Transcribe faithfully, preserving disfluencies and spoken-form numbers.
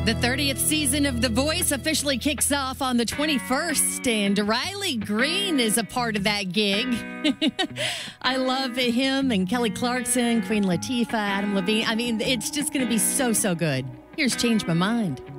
The thirtieth season of The Voice officially kicks off on the twenty-first, and Riley Green is a part of that gig. I love him and Kelly Clarkson, Queen Latifah, Adam Levine. I mean, it's just going to be so, so good. Here's Change My Mind.